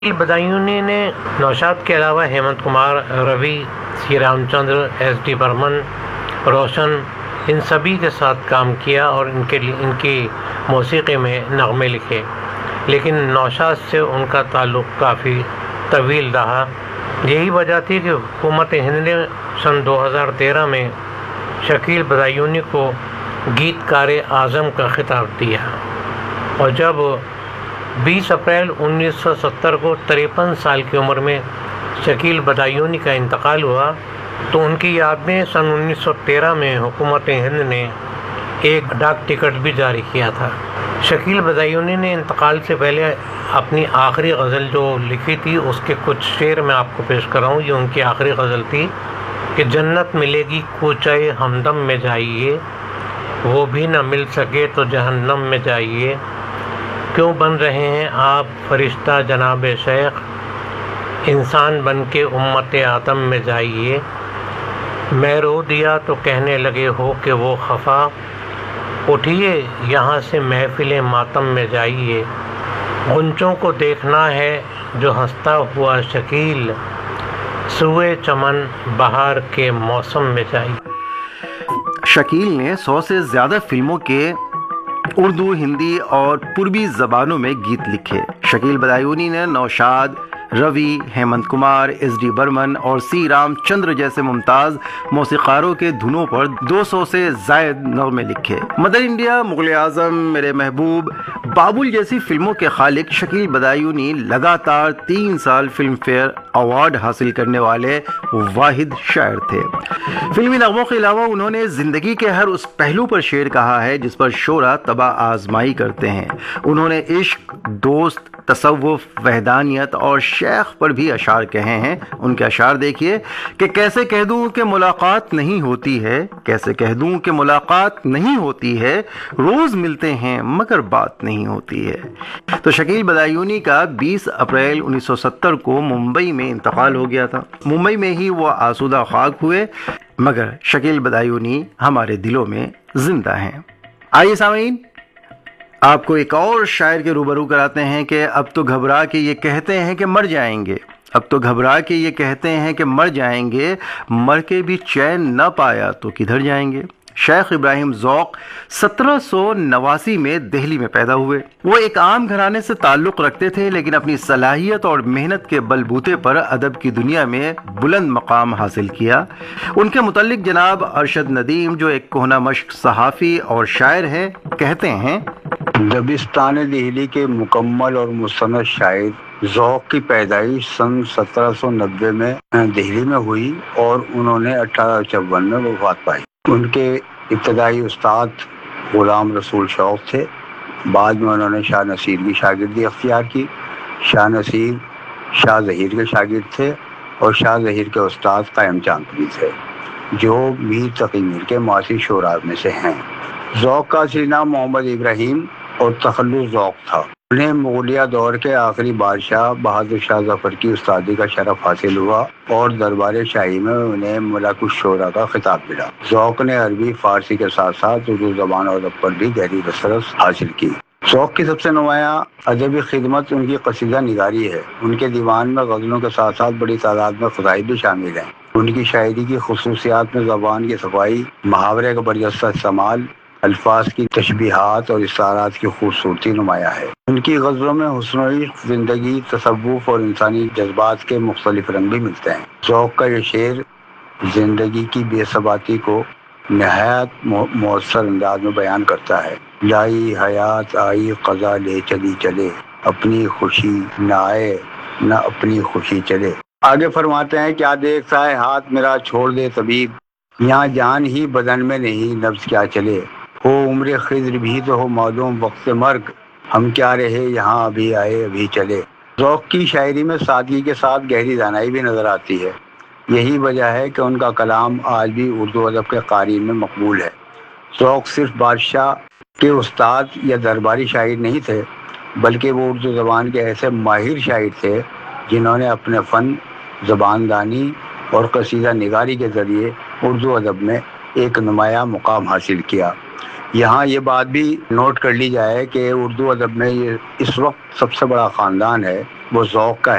بدایونی نے نوشاد کے علاوہ ہیمنت کمار، روی، سی رام چندر، ایس ڈی برمن، روشن، ان سبھی کے ساتھ کام کیا اور ان کی موسیقی میں نغمے لکھے، لیکن نوشاد سے ان کا تعلق کافی طویل رہا۔ یہی وجہ تھی کہ حکومت ہند نے سن 2013 میں شکیل بدایونی کو گیت کار اعظم کا خطاب دیا، اور جب 20 اپریل 1970 کو 53 سال کی عمر میں شکیل بدایونی کا انتقال ہوا تو ان کی یاد میں سن 1913 میں حکومت ہند نے ایک ڈاک ٹکٹ بھی جاری کیا تھا۔ شکیل بدایونی نے انتقال سے پہلے اپنی آخری غزل جو لکھی تھی اس کے کچھ شعر میں آپ کو پیش کر رہا ہوں۔ یہ ان کی آخری غزل تھی کہ جنت ملے گی کوچے ہمدم میں جائیے، وہ بھی نہ مل سکے تو جہنم میں جائیے، کیوں بن رہے ہیں آپ فرشتہ جناب شیخ، انسان بن کے امت آدم میں جائیے، میں رو دیا تو کہنے لگے ہو کہ وہ خفا، اٹھیے یہاں سے محفل ماتم میں جائیے، غنچوں کو دیکھنا ہے جو ہنستا ہوا شکیل، سوئے چمن بہار کے موسم میں جائیے۔ شکیل نے 100 سے زیادہ فلموں کے اردو، ہندی اور پربی زبانوں میں گیت لکھے۔ شکیل بدایونی نے نوشاد، روی، ہیمنت کمار، ایس ڈی برمن اور سی رام چندر جیسے ممتاز موسیقاروں کے دھنوں پر 200 سے زائد نغمے لکھے۔ مدر انڈیا، مغل اعظم، میرے محبوب، بابل جیسی فلموں کے خالق شکیل بدایونی لگاتار 3 سال فلم فیئر ایوارڈ حاصل کرنے والے واحد شاعر تھے۔ فلمی نغموں کے علاوہ انہوں نے زندگی کے ہر اس پہلو پر شعر کہا ہے جس پر شعراء طبع آزمائی کرتے ہیں۔ انہوں نے عشق، دوست، تصوف، وحدانیت اور شیخ پر بھی اشعار کہے ہیں۔ ان کے اشعار دیکھیے کہ کیسے کہہ دوں کہ ملاقات نہیں ہوتی ہے، کیسے کہہ دوں کہ ملاقات نہیں ہوتی ہے، روز ملتے ہیں مگر بات نہیں ہوتی ہے۔ تو شکیل بدایونی کا 20 اپریل 1970 کو ممبئی میں انتقال ہو گیا تھا۔ ممبئی میں ہی وہ آسودہ خاک ہوئے، مگر شکیل بدایونی ہمارے دلوں میں زندہ ہیں۔ آئیے سامعین، آپ کو ایک اور شاعر کے روبرو کراتے ہیں کہ اب تو گھبرا کے یہ کہتے ہیں کہ مر جائیں گے، اب تو گھبرا کے یہ کہتے ہیں کہ مر جائیں گے، مر کے بھی چین نہ پایا تو کدھر جائیں گے۔ شیخ ابراہیم ذوق 1789 میں دہلی میں پیدا ہوئے۔ وہ ایک عام گھرانے سے تعلق رکھتے تھے، لیکن اپنی صلاحیت اور محنت کے بلبوتے پر ادب کی دنیا میں بلند مقام حاصل کیا۔ ان کے متعلق جناب ارشد ندیم، جو ایک کہنہ مشق صحافی اور شاعر ہیں، کہتے ہیں: دبستان دہلی کے مکمل اور مستند شاعر ذوق کی پیدائش سن 1790 میں دہلی میں ہوئی اور انہوں نے 1854 میں وفات پائی۔ ان کے ابتدائی استاد غلام رسول شوق تھے۔ بعد میں انہوں نے شاہ نصیر کی شاگردی اختیار کی۔ شاہ نصیر شاہ ظہیر کے شاگرد تھے اور شاہ ظہیر کے استاد قائم چاندپوری تھے، جو میر تقی میر کے معاصر شعراء میں سے ہیں۔ ذوق کا اصلی نام محمد ابراہیم اور تخلص ذوق تھا۔ انہیں مغلیہ دور کے آخری بادشاہ بہادر شاہ ظفر کی استادی کا شرف حاصل ہوا اور دربار شاہی میں انہیں ملک الشعراء کا خطاب ملا۔ ذوق نے عربی، فارسی کے ساتھ ساتھ اردو زبان اور ادب پر بھی گہری بصیرت حاصل کی۔ ذوق کی سب سے نمایاں ادبی خدمت ان کی قصیدہ نگاری ہے۔ ان کے دیوان میں غزلوں کے ساتھ ساتھ بڑی تعداد میں قصائد بھی شامل ہیں۔ ان کی شاعری کی خصوصیات میں زبان کی صفائی، محاورے کا برجستہ استعمال، الفاظ کی تشبیہات اور استعارات کی خوبصورتی نمایاں ہے۔ ان کی غزلوں میں حسن و عشق، زندگی، تصوف اور انسانی جذبات کے مختلف رنگ بھی ملتے ہیں۔ ذوق کا یہ شعر زندگی کی بے ثباتی کو نہایت مؤثر انداز میں بیان کرتا ہے۔ لائی حیات آئی قضا لے چلی چلے، اپنی خوشی نہ آئے نہ اپنی خوشی چلے۔ آگے فرماتے ہیں: کیا دیکھتا ہے ہاتھ میرا چھوڑ دے طبیب، یہاں جان ہی بدن میں نہیں نبض کیا چلے، ہو عمر خضر بھی تو ہو معلوم وقت مرگ، ہم کیا رہے یہاں ابھی آئے ابھی چلے۔ ذوق کی شاعری میں سادگی کے ساتھ گہری دانائی بھی نظر آتی ہے۔ یہی وجہ ہے کہ ان کا کلام آج بھی اردو ادب کے قارئین میں مقبول ہے۔ ذوق صرف بادشاہ کے استاد یا درباری شاعر نہیں تھے، بلکہ وہ اردو زبان کے ایسے ماہر شاعر تھے جنہوں نے اپنے فن، زبان دانی اور قصیدہ نگاری کے ذریعے اردو ادب میں ایک نمایاں مقام حاصل کیا۔ یہاں یہ بات بھی نوٹ کر لی جائے کہ اردو ادب میں یہ اس وقت سب سے بڑا خاندان ہے وہ ذوق کا